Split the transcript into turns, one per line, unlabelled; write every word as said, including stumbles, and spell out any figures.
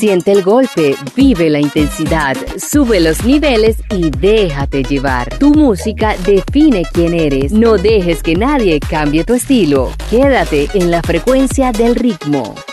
Siente el golpe, vive la intensidad, sube los niveles y déjate llevar. Tu música define quién eres. No dejes que nadie cambie tu estilo. Quédate en la frecuencia del ritmo.